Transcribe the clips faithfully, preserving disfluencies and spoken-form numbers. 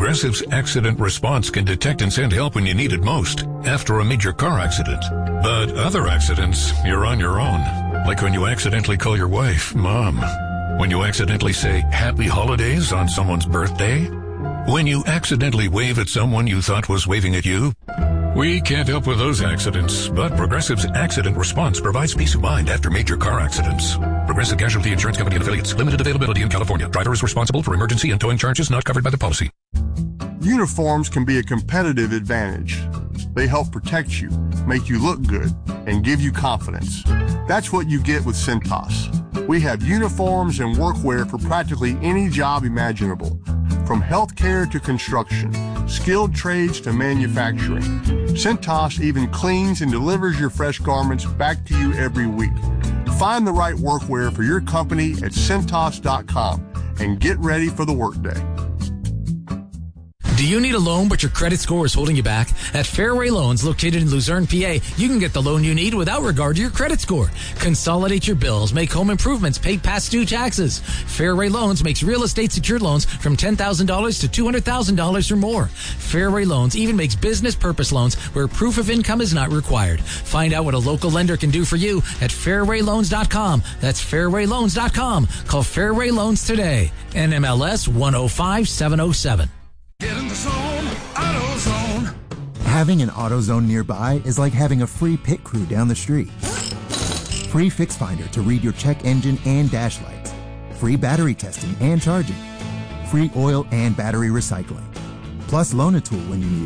Progressive's accident response can detect and send help when you need it most, after a major car accident. But other accidents, you're on your own. Like when you accidentally call your wife Mom. When you accidentally say Happy Holidays on someone's birthday. When you accidentally wave at someone you thought was waving at you. We can't help with those accidents, but Progressive's accident response provides peace of mind after major car accidents. Progressive Casualty Insurance Company and Affiliates. Limited availability in California. Driver is responsible for emergency and towing charges not covered by the policy. Uniforms can be a competitive advantage. They help protect you, make you look good, and give you confidence. That's what you get with Cintas. We have uniforms and workwear for practically any job imaginable, from healthcare to construction, skilled trades to manufacturing. Cintas even cleans and delivers your fresh garments back to you every week. Find the right workwear for your company at Cintas dot com and get ready for the workday. Do you need a loan but your credit score is holding you back? At Fairway Loans, located in Luzerne, P A, you can get the loan you need without regard to your credit score. Consolidate your bills, make home improvements, pay past due taxes. Fairway Loans makes real estate secured loans from ten thousand dollars to two hundred thousand dollars or more. Fairway Loans even makes business purpose loans where proof of income is not required. Find out what a local lender can do for you at fairway loans dot com. That's fairway loans dot com. Call Fairway Loans today. N M L S one oh five seven oh seven. Get in the zone, AutoZone. Having an AutoZone nearby is like having a free pit crew down the street. Free Fix Finder to read your check engine and dash lights. Free battery testing and charging. Free oil and battery recycling. Plus Loan-A-Tool when you need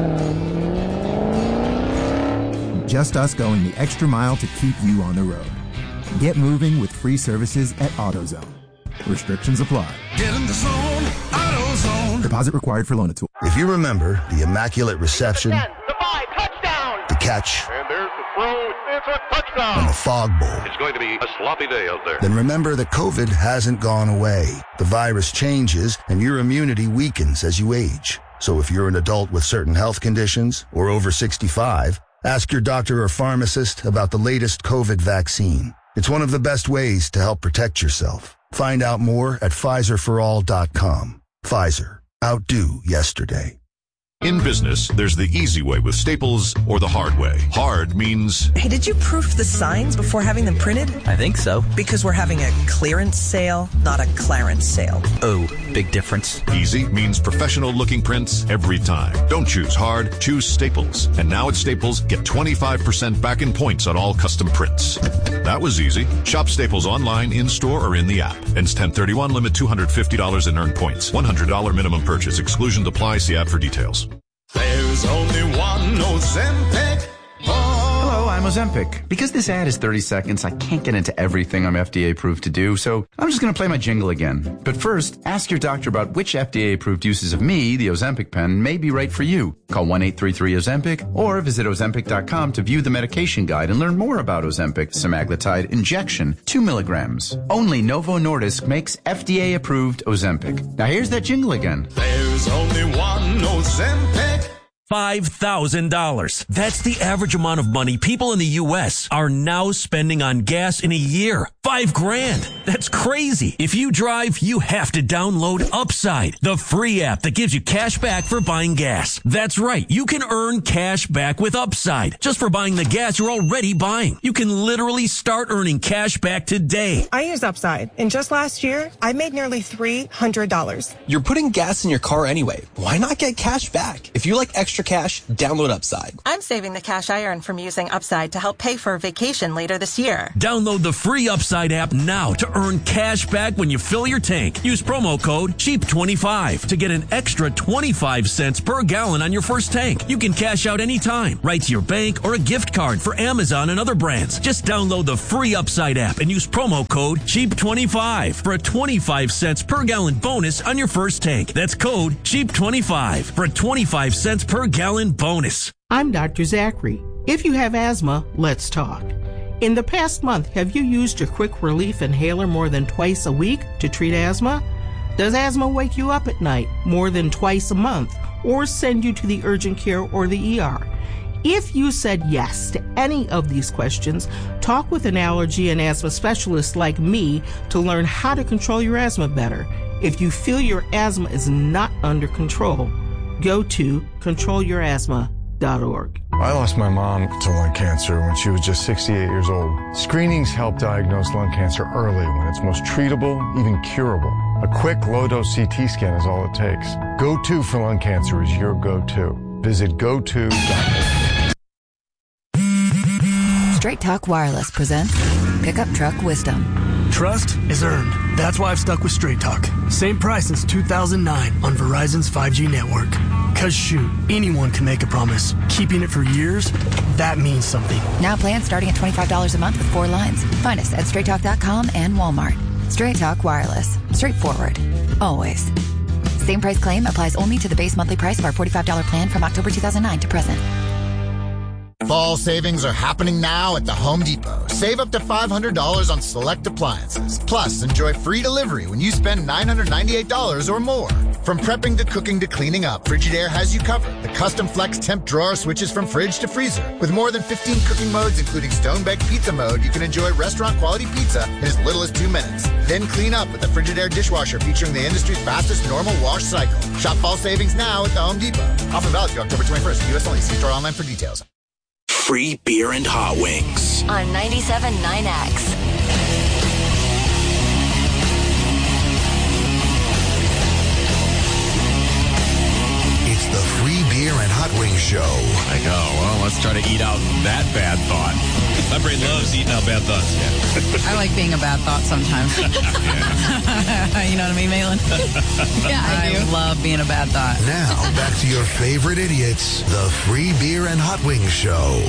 it. Just us going the extra mile to keep you on the road. Get moving with free services at AutoZone. Restrictions apply. Get in the zone, AutoZone. Deposit required for Loan-A-Tool. If you remember the immaculate reception, the ten, the five, touchdown. The catch, and there's the throw, it's a touchdown. And the fog bowl. It's going to be a sloppy day out there. Then remember that COVID hasn't gone away. The virus changes and your immunity weakens as you age. So if you're an adult with certain health conditions or over sixty-five, ask your doctor or pharmacist about the latest COVID vaccine. It's one of the best ways to help protect yourself. Find out more at Pfizer for all dot com. Pfizer. Outdo yesterday. In business, there's the easy way with Staples or the hard way. Hard means... Hey, did you proof the signs before having them printed? I think so. Because we're having a clearance sale, not a clarence sale. Oh, big difference. Easy means professional-looking prints every time. Don't choose hard, choose Staples. And now at Staples, get twenty-five percent back in points on all custom prints. That was easy. Shop Staples online, in-store, or in the app. Ends ten thirty-one, limit two hundred fifty dollars in earned points. one hundred dollars minimum purchase. Exclusions apply. See app for details. There's only one Ozempic. Hello, I'm Ozempic. Because this ad is thirty seconds, I can't get into everything I'm F D A approved to do, so I'm just going to play my jingle again. But first, ask your doctor about which F D A approved uses of me, the Ozempic pen, may be right for you. Call one eight three three Ozempic or visit ozempic dot com to view the medication guide and learn more about Ozempic semaglutide injection, two milligrams. Only Novo Nordisk makes F D A approved Ozempic. Now here's that jingle again. There's only one Ozempic. five thousand dollars. That's the average amount of money people in the U S are now spending on gas in a year. Five grand. That's crazy. If you drive, you have to download Upside, the free app that gives you cash back for buying gas. That's right. You can earn cash back with Upside just for buying the gas you're already buying. You can literally start earning cash back today. I use Upside, and just last year, I made nearly three hundred dollars. You're putting gas in your car anyway. Why not get cash back? If you like extra cash, download Upside. I'm saving the cash I earn from using Upside to help pay for a vacation later this year. Download the free Upside app now to earn cash back when you fill your tank. Use promo code cheap twenty-five to get an extra twenty-five cents per gallon on your first tank. You can cash out anytime, right to your bank or a gift card for Amazon and other brands. Just download the free Upside app and use promo code cheap twenty-five for a twenty-five cents per gallon bonus on your first tank. That's code cheap twenty-five for a twenty-five cents per gallon bonus. I'm Doctor Zachary. If you have asthma, let's talk. In the past month, have you used your Quick Relief Inhaler more than twice a week to treat asthma? Does asthma wake you up at night more than twice a month or send you to the urgent care or the E R? If you said yes to any of these questions, talk with an allergy and asthma specialist like me to learn how to control your asthma better. If you feel your asthma is not under control, go to control your asthma dot org. I lost my mom to lung cancer when she was just sixty-eight years old. Screenings help diagnose lung cancer early when it's most treatable, even curable. A quick low-dose C T scan is all it takes. Go to for lung cancer is your go-to. Visit go to dot org. Straight Talk Wireless presents Pickup Truck Wisdom. Trust is earned. That's why I've stuck with Straight Talk. Same price since two thousand nine on Verizon's five G network. Cause shoot, anyone can make a promise. Keeping it for years, that means something. Now plans starting at twenty-five dollars a month with four lines. Find us at straight talk dot com and Walmart. Straight Talk Wireless. Straightforward. Always. Same price claim applies only to the base monthly price of our forty-five dollars plan from October two thousand nine to present. Fall savings are happening now at the Home Depot. Save up to five hundred dollars on select appliances. Plus, enjoy free delivery when you spend nine hundred ninety-eight dollars or more. From prepping to cooking to cleaning up, Frigidaire has you covered. The custom flex temp drawer switches from fridge to freezer. With more than fifteen cooking modes, including stone-baked pizza mode, you can enjoy restaurant-quality pizza in as little as two minutes. Then clean up with the Frigidaire dishwasher featuring the industry's fastest normal wash cycle. Shop fall savings now at the Home Depot. Offer valid through October twenty-first. U S only. See store online for details. Free beer and hot wings. On ninety-seven point nine X. It's the Free Beer and Hot Wings Show. Like, oh, well, let's try to eat out that bad thought. My brain loves eating out bad thoughts. Yeah. I like being a bad thought sometimes. You know what I mean, Malin? Yeah, I, I do. love being a bad thought. Now, back to your favorite idiots, the Free Beer and Hot Wings Show.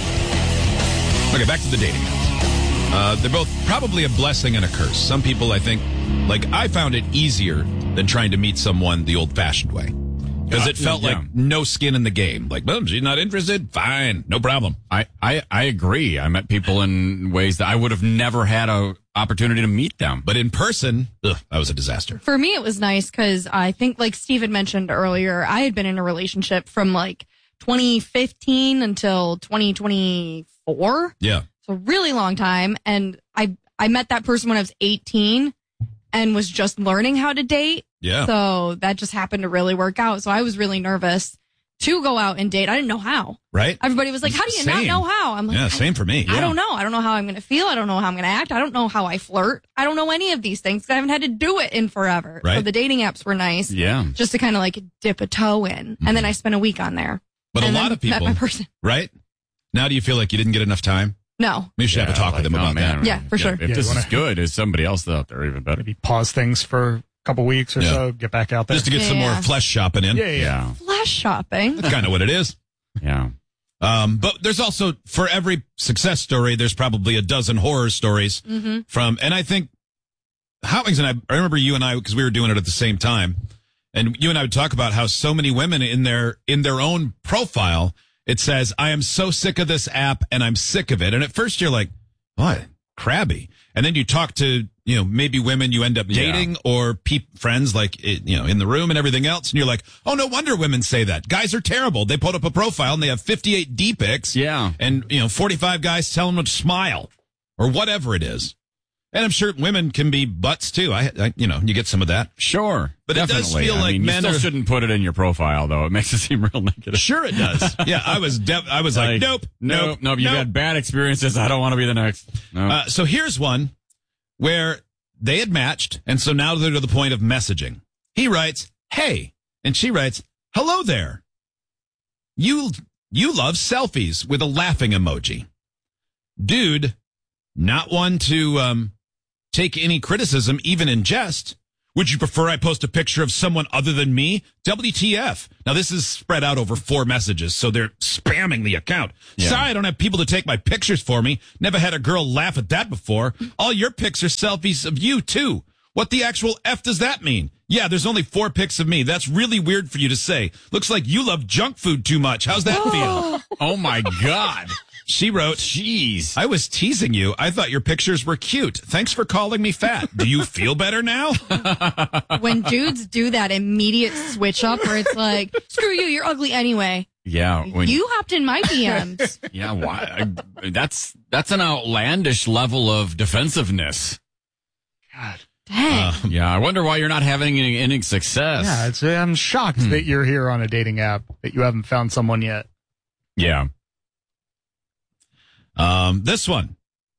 Okay, back to the dating apps. Uh, they're both probably a blessing and a curse. Some people, I think, like, I found it easier than trying to meet someone the old-fashioned way. Because it felt yeah. like no skin in the game. Like, well, she's not interested? Fine. No problem. I, I, I agree. I met people in ways that I would have never had a opportunity to meet them. But in person, ugh, that was a disaster. For me, it was nice because I think, like Steve had mentioned earlier, I had been in a relationship from like twenty fifteen until twenty twenty-four. Yeah. So a really long time. And I, I met that person when I was eighteen and was just learning how to date. Yeah. So that just happened to really work out. So I was really nervous to go out and date. I didn't know how. Right. Everybody was like, how do you same. not know how? I'm like, yeah, same for me. I, yeah. I don't know. I don't know how I'm going to feel. I don't know how I'm going to act. I don't know how I flirt. I don't know any of these things because I haven't had to do it in forever. Right. So the dating apps were nice. Yeah. Just to kind of like dip a toe in. Mm-hmm. And then I spent a week on there. But and a lot of people, met my person. Right? Now do you feel like you didn't get enough time? No. We should yeah, have a talk like, with them oh, about man, that. Yeah, for yeah, sure. If yeah, this wanna, is good, is somebody else out there even better? Maybe pause things for a couple weeks or yeah. so, get back out there. Just to get yeah, some yeah. more flesh shopping in. Yeah, yeah. yeah. Flesh shopping. That's kind of what it is. Yeah. Um, but there's also, for every success story, there's probably a dozen horror stories mm-hmm. from, and I think Hot Wings and I, I remember you and I, because we were doing it at the same time, and you and I would talk about how so many women in their, in their own profile, it says, I am so sick of this app and I'm sick of it. And at first you're like, what? Crabby. And then you talk to, you know, maybe women you end up dating yeah. or pe- friends like, you know, in the room and everything else. And you're like, oh, no wonder women say that. Guys are terrible. They put up a profile and they have fifty-eight D pics. Yeah. And, you know, forty-five guys tell them to smile or whatever it is. And I'm sure women can be butts too. I, I you know, you get some of that. Sure. But definitely. It does feel I like mean, men you still are... shouldn't put it in your profile, though. It makes it seem real negative. Sure it does. Yeah, I was de- I was like, like nope, nope, nope. Nope, you've nope. had bad experiences. I don't want to be the next. Nope. Uh, so here's one where they had matched, and so now they're to the point of messaging. He writes, hey, and she writes, hello there. You, you love selfies with a laughing emoji. Dude, not one to um, take any criticism, even in jest. Would you prefer I post a picture of someone other than me? W T F. Now, this is spread out over four messages, so they're spamming the account. Yeah. Sorry, I don't have people to take my pictures for me. Never had a girl laugh at that before. All your pics are selfies of you, too. What the actual F does that mean? Yeah, there's only four pics of me. That's really weird for you to say. Looks like you love junk food too much. How's that feel? Oh, my God. She wrote, jeez, I was teasing you. I thought your pictures were cute. Thanks for calling me fat. Do you feel better now? When dudes do that immediate switch up where it's like, screw you, you're ugly anyway. Yeah. When, you hopped in my D Ms. Yeah, why? I, that's, that's an outlandish level of defensiveness. God. Dang. Uh, yeah, I wonder why you're not having any, any success. Yeah, it's, I'm shocked hmm. that you're here on a dating app, that you haven't found someone yet. Yeah. Um, this one.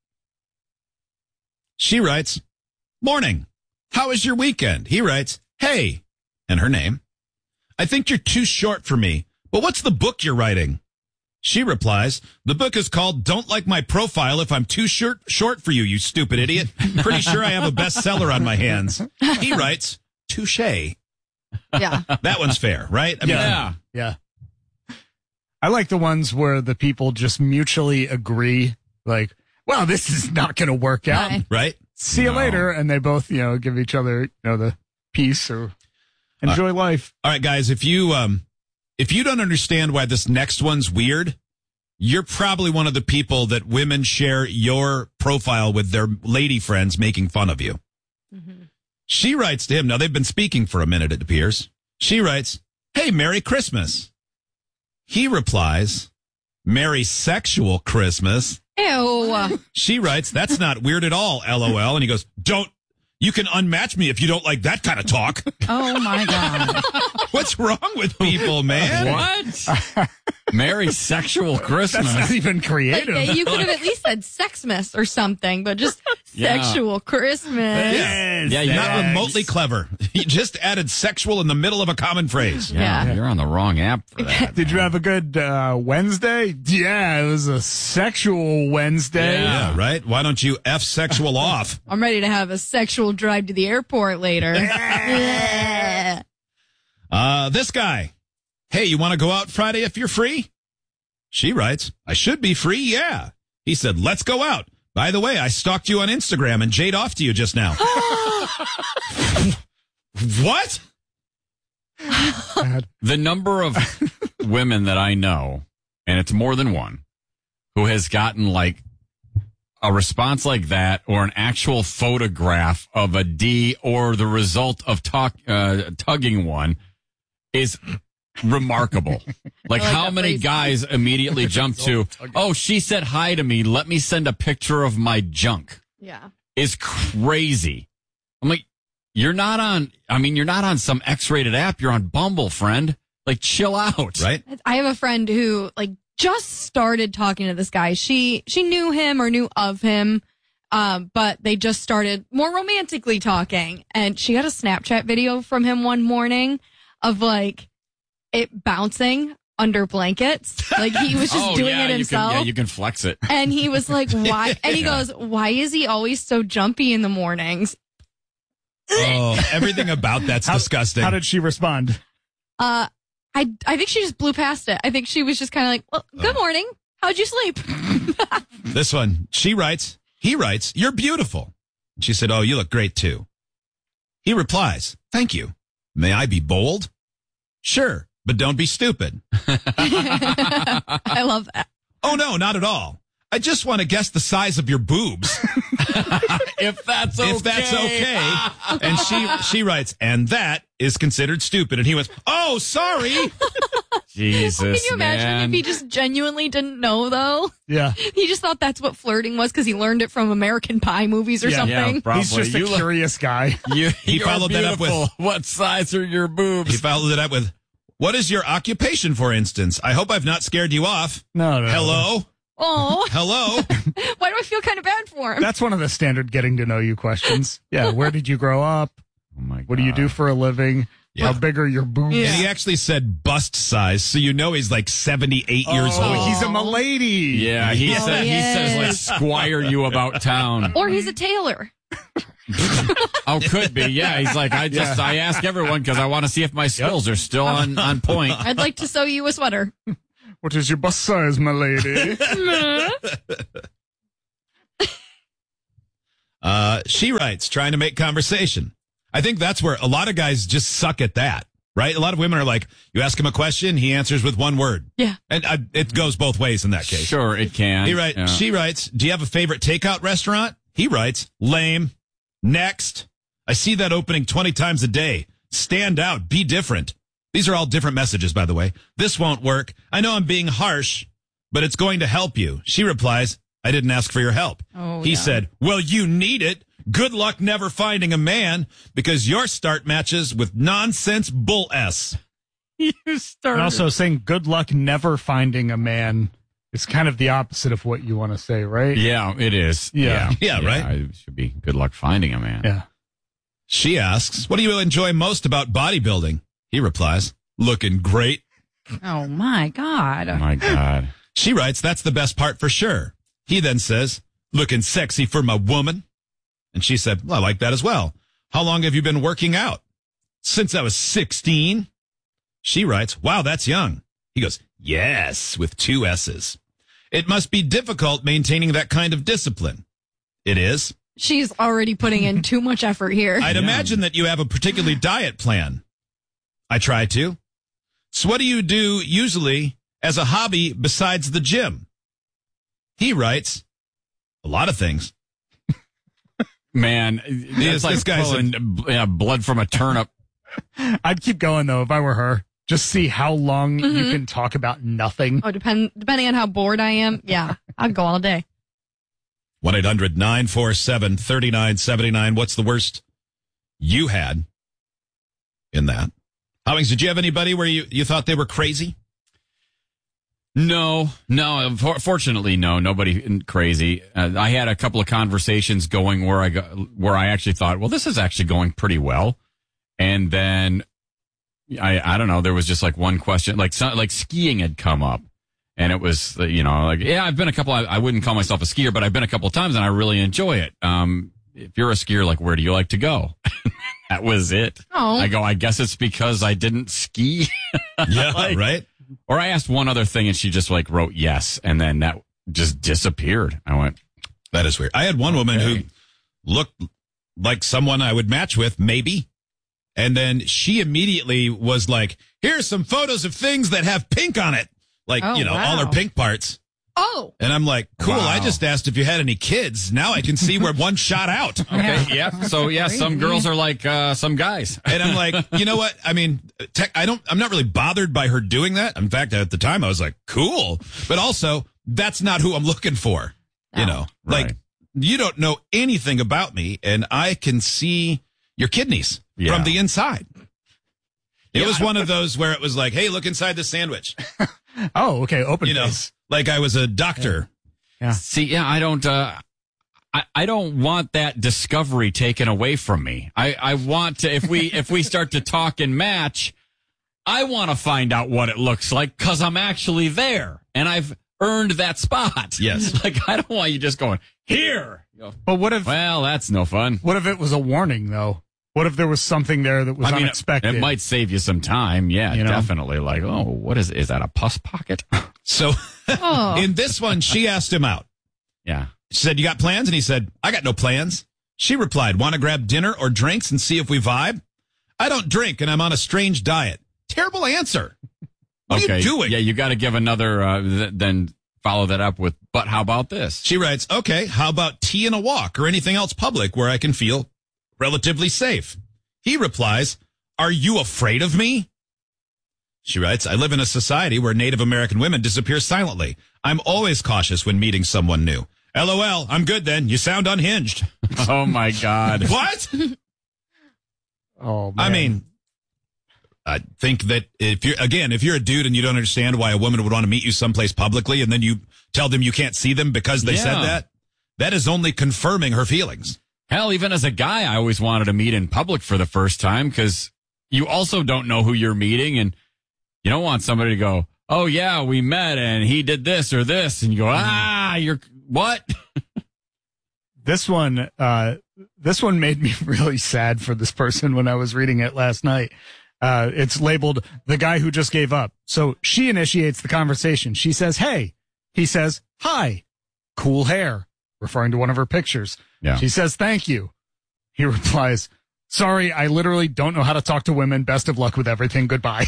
She writes, morning. How was your weekend? He writes, hey, and her name. I think you're too short for me, but what's the book you're writing? She replies, the book is called Don't Like My Profile If I'm Too short, short for You, you stupid idiot. Pretty sure I have a bestseller on my hands. He writes, touche. Yeah. That one's fair, right? I yeah. mean, yeah. Yeah. I like the ones where the people just mutually agree, like, well, this is not going to work out. Right. Right? See you No. later. And they both, you know, give each other, you know, the peace or enjoy uh, life. All right, guys, if you, um, if you don't understand why this next one's weird, you're probably one of the people that women share your profile with their lady friends making fun of you. Mm-hmm. She writes to him. Now, they've been speaking for a minute, it appears. She writes, hey, Merry Christmas. He replies, Merry Sexual Christmas. Ew. She writes, that's not weird at all, LOL. And he goes, don't, you can unmatch me if you don't like that kind of talk. Oh, my God. What's wrong with people, man? What? Merry Sexual Christmas. That's not even creative. Like, you could have at least said Sexmas or something, but just Yeah. Sexual Christmas. Yes. Yeah, you're not remotely clever. You just added sexual in the middle of a common phrase. Yeah, Yeah. you're on the wrong app for that. Did you have a good uh, Wednesday? Yeah, it was a sexual Wednesday. Yeah, right? Why don't you F sexual off? I'm ready to have a sexual drive to the airport later. Uh, this guy. Hey, you want to go out Friday if you're free? She writes, I should be free, yeah. He said, let's go out. By the way, I stalked you on Instagram and jade off to you just now. What? The number of women that I know, and it's more than one, who has gotten like a response like that or an actual photograph of a D or the result of talk, uh, tugging one is remarkable. Like, like how many phrase. Guys immediately jump to, oh, she said hi to me. Let me send a picture of my junk. Yeah. Is crazy. I'm like, you're not on, I mean, you're not on some X-rated app. You're on Bumble, friend. Like, chill out. Right? I have a friend who, like, just started talking to this guy. She, she knew him or knew of him. Um, but they just started more romantically talking, and she got a Snapchat video from him one morning of like it bouncing under blankets. Like he was just oh, doing yeah, it himself. You can, yeah, you can flex it. And he was like, why? And he goes, why is he always so jumpy in the mornings? Oh, everything about that's how, disgusting. How did she respond? Uh, I, I think she just blew past it. I think she was just kind of like, well, good oh. morning. How'd you sleep? This one, she writes, he writes, you're beautiful. She said, oh, you look great too. He replies, thank you. May I be bold? Sure, but don't be stupid. I love that. Oh, no, not at all. I just want to guess the size of your boobs. If that's okay. If that's okay. And she she writes, and that is considered stupid. And he went, oh, sorry. Jesus, Can you imagine man. if he just genuinely didn't know, though? Yeah. He just thought that's what flirting was because he learned it from American Pie movies or yeah, something. Yeah, probably. He's just a you curious look, guy. You, he followed that up with, what size are your boobs? He followed it up with, what is your occupation, for instance? I hope I've not scared you off. No, no. Hello? Oh. Hello? Why do I feel kind of bad for him? That's one of the standard getting to know you questions. Yeah, where did you grow up? Oh my God. What do you do for a living? Yeah. How big are your boobs? Yeah. And he actually said bust size, so you know he's like seventy-eight oh, years old. He's a milady. Yeah, he Oh, said he he says like is. squire you about town. Or he's a tailor. Oh, could be. Yeah, he's like, I just Yeah. I ask everyone because I want to see if my skills are still on on point. I'd like to sew you a sweater. What is your bust size, my lady? uh, she writes, trying to make conversation. I think that's where a lot of guys just suck at that, right? A lot of women are like, you ask him a question, he answers with one word. Yeah. And uh, it goes both ways in that case. Sure, it can. He write, Yeah. She writes, do you have a favorite takeout restaurant? He writes, lame. Next. I see that opening twenty times a day. Stand out. Be different. These are all different messages, by the way. This won't work. I know I'm being harsh, but it's going to help you. She replies, I didn't ask for your help. Oh, he yeah. said, well, you need it. Good luck never finding a man because your start matches with nonsense bull S. You started. And also saying good luck never finding a man is kind of the opposite of what you want to say, right? Yeah, it is. Yeah. Yeah, right? It should be good luck finding a man. Yeah. She asks, what do you enjoy most about bodybuilding? He replies, looking great. Oh, my God. Oh, my God. She writes, that's the best part for sure. He then says, looking sexy for my woman. And she said, well, I like that as well. How long have you been working out? Since I was sixteen. She writes, wow, that's young. He goes, yes, with two S's. It must be difficult maintaining that kind of discipline. It is. She's already putting in too much effort here. I'd imagine that you have a particular diet plan. I try to. So what do you do usually as a hobby besides the gym? He writes, a lot of things. Man, it's This- like this guy's a- pulling yeah, blood from a turnip. I'd keep going, though, if I were her. Just see how long Mhm. you can talk about nothing. Oh, depend depending on how bored I am. Yeah, I'd go all day. one eight hundred nine four seven three nine seven nine. What's the worst you had in that? Howings, did you have anybody where you, you thought they were crazy? No, no. For, fortunately, no. Nobody crazy. Uh, I had a couple of conversations going where I got, where I actually thought, well, this is actually going pretty well, and then I I don't know. There was just like one question, like so, like skiing had come up, and it was you know like yeah, I've been a couple. I, I wouldn't call myself a skier, but I've been a couple of times, and I really enjoy it. Um, if you're a skier, like where do you like to go? That was it. Oh. I go. I guess it's because I didn't ski. Yeah, Like, right? Or I asked one other thing and she just like wrote yes. And then that just disappeared. I went, That is weird. I had one woman Okay. who looked like someone I would match with, maybe. And then she immediately was like, here's some photos of things that have pink on it. Like, Oh, you know, all wow. her pink parts. Oh, And I'm like, cool. Wow. I just asked if you had any kids. Now I can see where one shot out. okay, yeah. So yeah, some girls are like uh, some guys. And I'm like, you know what? I mean, tech, I don't, I'm not really bothered by her doing that. In fact, at the time I was like, cool. But also, that's not who I'm looking for. You know, like Right. you don't know anything about me and I can see your kidneys Yeah. from the inside. It Yeah. was one of those where it was like, hey, look inside the sandwich. Oh, okay. Open You know, face. like I was a doctor. Yeah. See, yeah, I don't, uh, I, I don't want that discovery taken away from me. I, I want to, if we, if we start to talk and match, I want to find out what it looks like because I'm actually there and I've earned that spot. Yes. Like, I don't want you just going, here. You go, But what if well, that's no fun. what if it was a warning, though? What if there was something there that was I mean, unexpected? it might save you some time. Yeah, You know? definitely. Like, oh, what is, is that a pus pocket? So oh. in this one, she asked him out. Yeah. She said, you got plans? And he said, I got no plans. She replied, want to grab dinner or drinks and see if we vibe? I don't drink and I'm on a strange diet. Terrible answer. What okay. are you doing? Yeah, you got to give another, uh, th- then follow that up with, but how about this? She writes, okay, how about tea and a walk or anything else public where I can feel relatively safe? He replies, are you afraid of me? She writes, I live in a society where Native American women disappear silently. I'm always cautious when meeting someone new. LOL, I'm good then. You sound unhinged. Oh my God. What? Oh, man. I mean, I think that if you're, again, if you're a dude and you don't understand why a woman would want to meet you someplace publicly and then you tell them you can't see them because they said Yeah. that, that is only confirming her feelings. Hell, even as a guy, I always wanted to meet in public for the first time because you also don't know who you're meeting and you don't want somebody to go, oh yeah, we met and he did this or this. And you go, ah, you're what? This one, uh, this one made me really sad for this person when I was reading it last night. Uh, it's labeled the guy who just gave up. So she initiates the conversation. She says, hey, he says, hi, cool hair, referring to one of her pictures. Yeah. She says, thank you. He replies, sorry, I literally don't know how to talk to women. Best of luck with everything. Goodbye.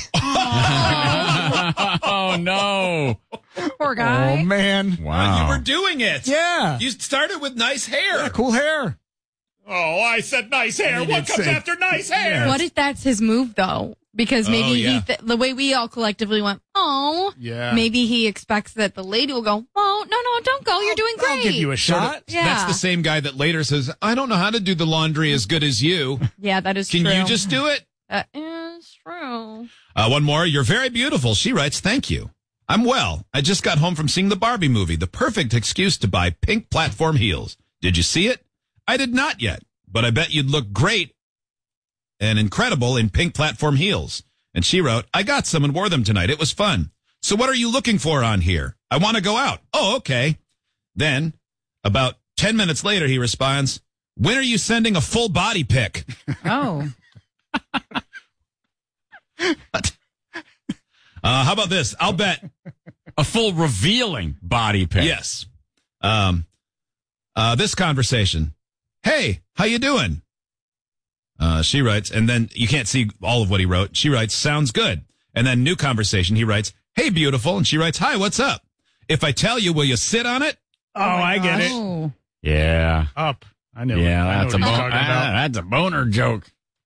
Oh no. Poor guy. Oh man. Wow. You were doing it. Yeah. You started with nice hair. Yeah, cool hair. Oh, I said nice hair. You What did comes say- after nice hair? What if that's his move though? Because maybe Oh, yeah. he th- the way we all collectively went, oh, oh, Yeah. maybe he expects that the lady will go, oh, no, no, don't go. You're doing great. I'll give you a shot. Yeah. That's the same guy that later says, I don't know how to do the laundry as good as you. Yeah, that is Can true. you just do it? That is true. Uh, one more. You're very beautiful. She writes, thank you. I'm well. I just got home from seeing the Barbie movie, the perfect excuse to buy pink platform heels. Did you see it? I did not yet, but I bet you'd look great and incredible in pink platform heels. And she wrote, I got some and wore them tonight. It was fun. So what are you looking for on here? I want to go out. Oh, okay. Then, about ten minutes later, he responds, when are you sending a full body pic? Oh. What? Uh, how about this? I'll bet a full revealing body pic. Yes. Um, uh, this conversation. Hey, how you doing? Uh, she writes, and then you can't see all of what he wrote. She writes, sounds good. And then new conversation. He writes, hey, beautiful. And she writes, hi, what's up? If I tell you, will you sit on it? Oh, I get it. Oh. Yeah. Up. I know. Yeah, I know that's a what you're bo- talking about. ah, that's a boner joke.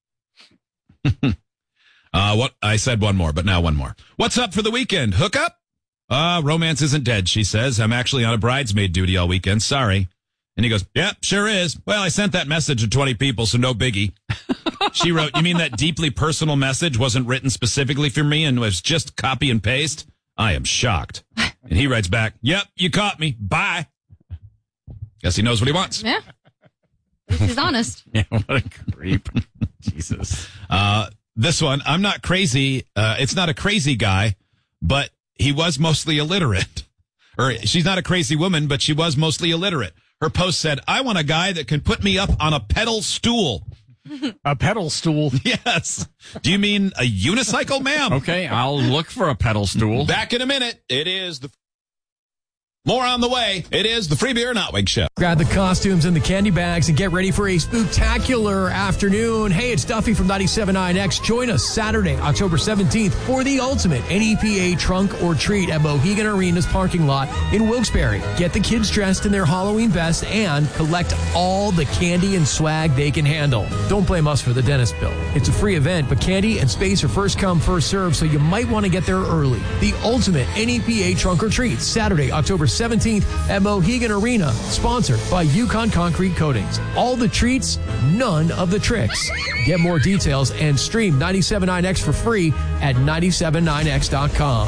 Uh, what I said one more, but now one more. What's up for the weekend? Hook up? Uh, romance isn't dead, she says. I'm actually on a bridesmaid duty all weekend. Sorry. And he goes, yep, sure is. Well, I sent that message to twenty people, so no biggie. She wrote, you mean that deeply personal message wasn't written specifically for me and was just copy and paste? I am shocked. And he writes back, yep, you caught me. Bye. Guess he knows what he wants. Yeah. He's honest. Yeah, what a creep. Jesus. Uh, this one, I'm not crazy. Uh, it's not a crazy guy, but he was mostly illiterate. Or she's not a crazy woman, but she was mostly illiterate. Her post said, I want a guy that can put me up on a pedal stool. A pedal stool? Yes. Do you mean a unicycle, ma'am? Okay, I'll look for a pedal stool. Back in a minute. It is the... More on the way. It is the Free Beer and Hot Wing Show. Grab the costumes and the candy bags and get ready for a spooktacular afternoon. Hey, it's Duffy from ninety-seven point nine X. Join us Saturday, October seventeenth for the ultimate N E P A trunk or treat at Mohegan Arena's parking lot in Wilkes-Barre. Get the kids dressed in their Halloween best and collect all the candy and swag they can handle. Don't blame us for the dentist bill. It's a free event, but candy and space are first come, first served, so you might want to get there early. The ultimate N E P A trunk or treat, Saturday, October seventeenth at Mohegan Arena, sponsored by Yukon Concrete Coatings. All the treats, none of the tricks. Get more details and stream ninety-seven point nine X for free at ninety-seven nine X dot com.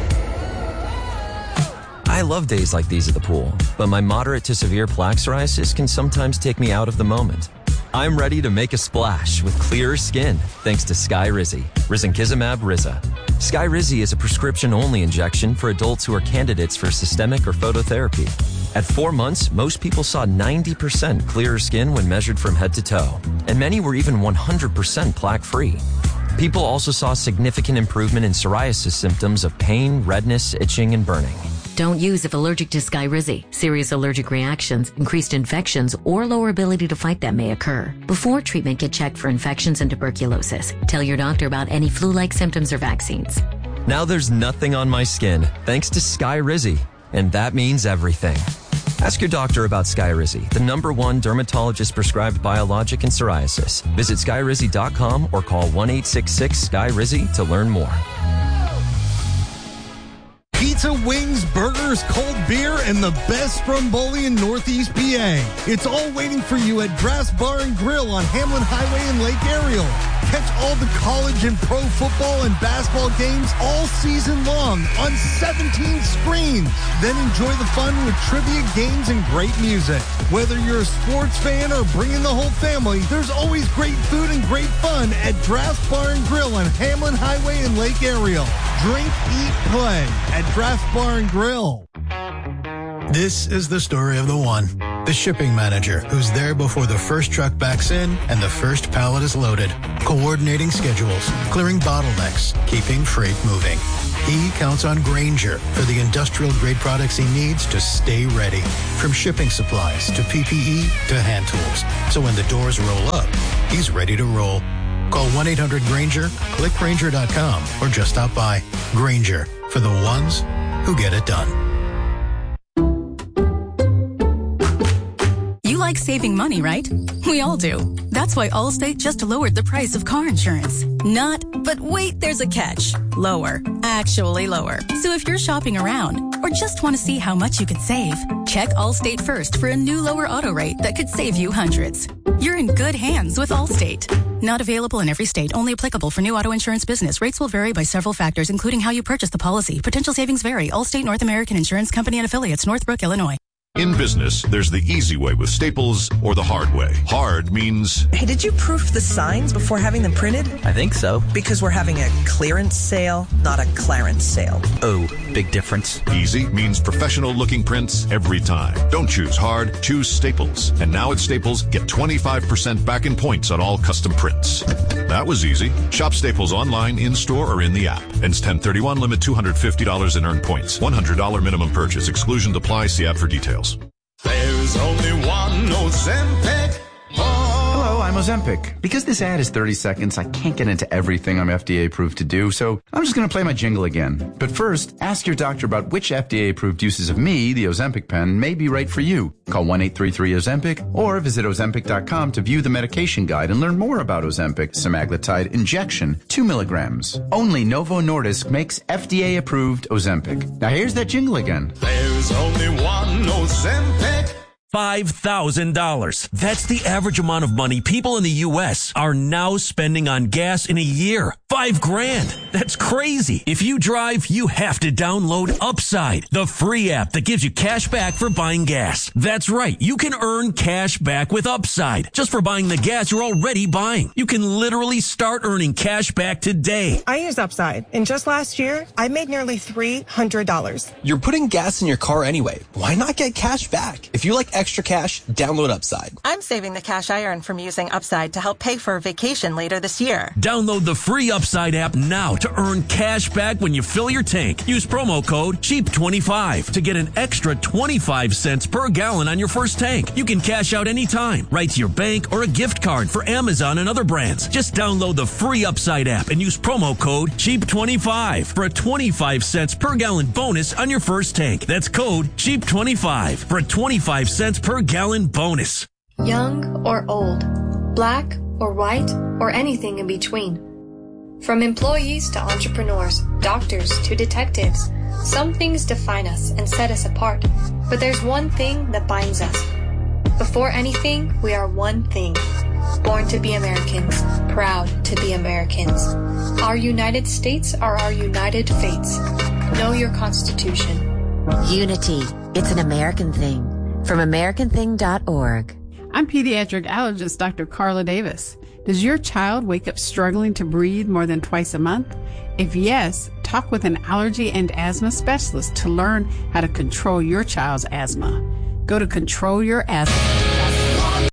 I love days like these at the pool, but my moderate to severe plaque psoriasis can sometimes take me out of the moment. I'm ready to make a splash with clearer skin thanks to Skyrizi, Risankizumab Riza. Skyrizi is a prescription-only injection for adults who are candidates for systemic or phototherapy. At four months, most people saw ninety percent clearer skin when measured from head to toe, and many were even one hundred percent plaque-free. People also saw significant improvement in psoriasis symptoms of pain, redness, itching, and burning. Don't use if allergic to Skyrizi. Serious allergic reactions, increased infections, or lower ability to fight them may occur. Before treatment, get checked for infections and tuberculosis. Tell your doctor about any flu-like symptoms or vaccines. Now there's nothing on my skin thanks to Skyrizi, and that means everything. Ask your doctor about Skyrizi, the number one dermatologist-prescribed biologic in psoriasis. Visit skyrizi dot com or call one eight six six Sky Rizzi to learn more. Pizza, wings, burgers, cold beer, and the best Stromboli in Northeast P A. It's all waiting for you at Draft's Bar and Grill on Hamlin Highway in Lake Ariel. Catch all the college and pro football and basketball games all season long on seventeen screens. Then enjoy the fun with trivia, games, and great music. Whether you're a sports fan or bringing the whole family, there's always great food and great fun at Draft's Bar and Grill on Hamlin Highway in Lake Ariel. Drink, eat, play at Draft Bar and Grill. This is the story of the one, the shipping manager who's there before the first truck backs in and the first pallet is loaded, coordinating schedules, clearing bottlenecks, keeping freight moving. He counts on Grainger for the industrial-grade products he needs to stay ready, from shipping supplies to P P E to hand tools. So when the doors roll up, he's ready to roll. Call one eight hundred Grainger, click Grainger dot com, or just stop by. Grainger, for the ones who get it done. You like like saving money, right? We all do. That's why Allstate just lowered the price of car insurance. Not, but wait, there's a catch. Lower. Actually lower. So if you're shopping around or just want to see how much you could save, check Allstate first for a new lower auto rate that could save you hundreds. You're in good hands with Allstate. Not available in every state. Only applicable for new auto insurance business. Rates will vary by several factors, including how you purchase the policy. Potential savings vary. Allstate North American Insurance Company and Affiliates, Northbrook, Illinois. In business, there's the easy way with Staples or the hard way. Hard means... Hey, did you proof the signs before having them printed? I think so. Because we're having a clearance sale, not a Clarence sale. Oh, big difference. Easy means professional-looking prints every time. Don't choose hard, choose Staples. And now at Staples, get twenty-five percent back in points on all custom prints. That was easy. Shop Staples online, in-store, or in the app. Ends ten thirty-one, limit two hundred fifty dollars in earned points. one hundred dollars minimum purchase. Exclusion apply. See app for details. There's only one Ozempic. Hello, I'm Ozempic. Because this ad is thirty seconds, I can't get into everything I'm F D A approved to do, so I'm just going to play my jingle again. But first, ask your doctor about which F D A approved uses of me, the Ozempic pen, may be right for you. Call one eight three three Ozempic or visit Ozempic dot com to view the medication guide and learn more about Ozempic semaglutide injection, two milligrams. Only Novo Nordisk makes F D A approved Ozempic. Now here's that jingle again. There's only one Ozempic. five thousand dollars. That's the average amount of money people in the U S are now spending on gas in a year. Five grand. That's crazy. If you drive, you have to download Upside, the free app that gives you cash back for buying gas. That's right. You can earn cash back with Upside just for buying the gas you're already buying. You can literally start earning cash back today. I use Upside, and just last year, I made nearly three hundred dollars. You're putting gas in your car anyway. Why not get cash back? If you like extra cash, download Upside. I'm saving the cash I earn from using Upside to help pay for a vacation later this year. Download the free Upside app now to earn cash back when you fill your tank. Use promo code cheap twenty-five to get an extra twenty-five cents per gallon on your first tank. You can cash out anytime, right to your bank or a gift card for Amazon and other brands. Just download the free Upside app and use promo code cheap twenty-five for a twenty-five cents per gallon bonus on your first tank. That's code cheap twenty-five for a twenty-five cents per gallon bonus. Young or old, black or white, or anything in between. From employees to entrepreneurs, doctors to detectives, some things define us and set us apart. But there's one thing that binds us. Before anything, we are one thing. Born to be Americans, proud to be Americans. Our United States are our united fates. Know your Constitution. Unity. It's an American thing. From American thing dot org. I'm pediatric allergist Doctor Carla Davis. Does your child wake up struggling to breathe more than twice a month? If yes, talk with an allergy and asthma specialist to learn how to control your child's asthma. Go to control your asthma.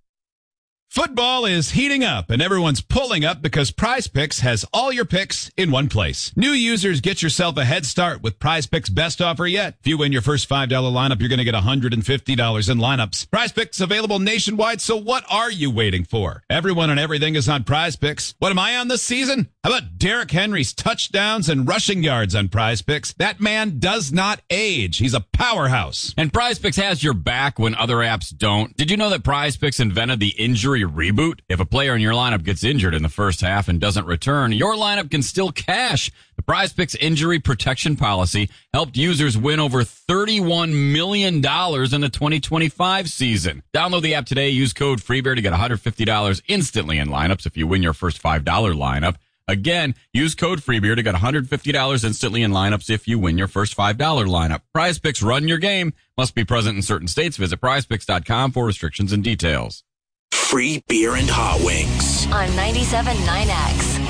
Football is heating up, and everyone's pulling up because Prize Picks has all your picks in one place. New users, get yourself a head start with Prize Picks' best offer yet. If you win your first five dollars lineup, you're going to get one hundred fifty dollars in lineups. Prize Picks available nationwide, so what are you waiting for? Everyone and everything is on Prize Picks. What am I on this season? How about Derrick Henry's touchdowns and rushing yards on Prize Picks? That man does not age. He's a powerhouse. And Prize Picks has your back when other apps don't. Did you know that Prize Picks invented the injury reboot? If a player in your lineup gets injured in the first half and doesn't return, your lineup can still cash. The Prize Picks injury protection policy helped users win over thirty-one million dollars in the twenty twenty-five season. Download the app today. Use code FREEBEAR to get one hundred fifty dollars instantly in lineups if you win your first five dollars lineup. Again, use code FREEBEAR to get one hundred fifty dollars instantly in lineups if you win your first five dollars lineup. Prize Picks, run your game. Must be present in certain states. Visit prize picks dot com for restrictions and details. Free beer and hot wings. On ninety-seven point nine X.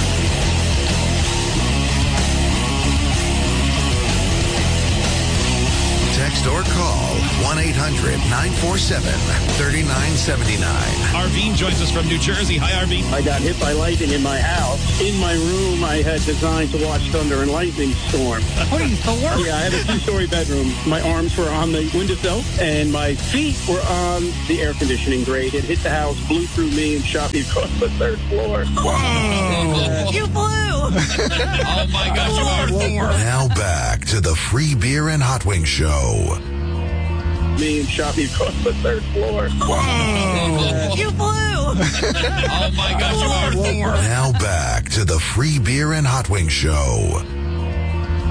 Text or call one eight hundred nine four seven three nine seven nine. Arvine joins us from New Jersey. Hi, Arvine. I got hit by lightning in my house. In my room, I had designed to watch thunder and lightning storm. What are you, Thor? Yeah, I had a two-story bedroom. My arms were on the windowsill, and my feet were on the air conditioning grate. It hit the house, blew through me, and shot me across the third floor. Whoa! You blew! Oh, my gosh, you are Thor. Now back to the Free Beer and Hot Wings Show. me and shot me across the third floor. Oh. You blew. Oh, my gosh, you are four. Now back to the Free Beer and Hot Wings Show